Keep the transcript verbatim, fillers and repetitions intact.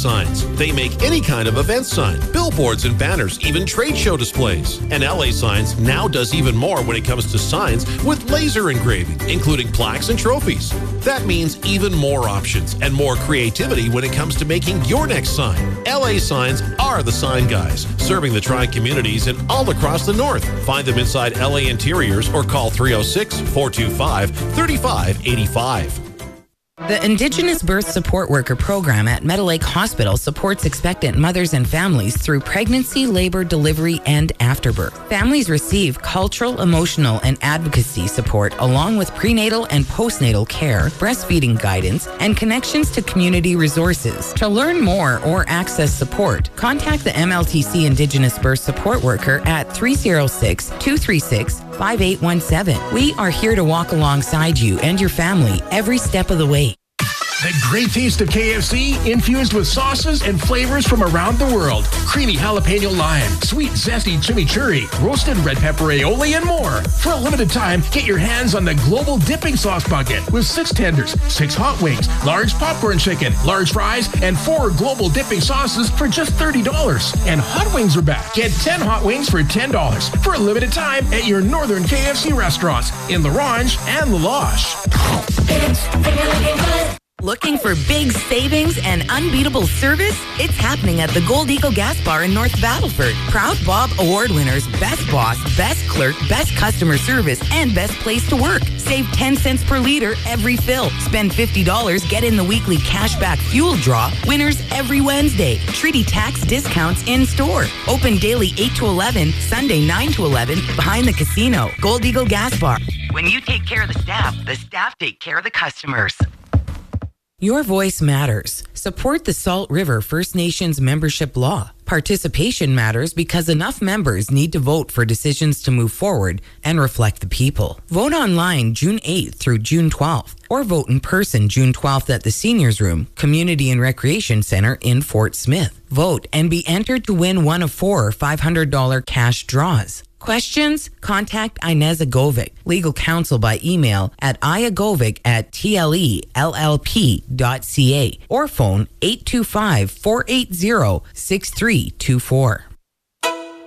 Signs. They make any kind of event sign, billboards and banners, even trade show displays. And L A Signs now does even more when it comes to signs with laser engraving, including plaques and trophies. That means even more options and more creativity when it comes to making your next sign. L A Signs are the sign guys, serving the tri-communities and all across the north. Find them inside L A Interiors or call three oh six, four two five, three five eight five. The Indigenous Birth Support Worker program at Meadow Lake Hospital supports expectant mothers and families through pregnancy, labor, delivery, and afterbirth. Families receive cultural, emotional, and advocacy support along with prenatal and postnatal care, breastfeeding guidance, and connections to community resources. To learn more or access support, contact the M L T C Indigenous Birth Support Worker at three oh six, two three six, five eight one seven. We are here to walk alongside you and your family every step of the way. The great taste of K F C, infused with sauces and flavors from around the world. Creamy jalapeno lime, sweet zesty chimichurri, roasted red pepper aioli, and more. For a limited time, get your hands on the Global Dipping Sauce Bucket with six tenders, six hot wings, large popcorn chicken, large fries, and four Global Dipping Sauces for just thirty dollars. And hot wings are back. Get ten hot wings for ten dollars for a limited time at your northern K F C restaurants in La Ronge and La Loche. Looking for big savings and unbeatable service? It's happening at the Gold Eagle Gas Bar in North Battleford. Proud Bob Award winners, Best Boss, Best Clerk, Best Customer Service, and Best Place to Work. Save ten cents per liter every fill. Spend fifty dollars, get in the weekly cashback fuel draw. Winners every Wednesday. Treaty tax discounts in store. Open daily eight to eleven, Sunday nine to eleven, behind the casino. Gold Eagle Gas Bar. When you take care of the staff, the staff take care of the customers. Your voice matters. Support the Salt River First Nations membership law. Participation matters because enough members need to vote for decisions to move forward and reflect the people. Vote online June eighth through June twelfth, or vote in person June twelfth at the Seniors Room, Community and Recreation Center in Fort Smith. Vote and be entered to win one of four five hundred dollars cash draws. Questions? Contact Inez Agovic, legal counsel, by email at iagovic at t l e l l p dot c a or phone eight two five, four eight zero, six three two four.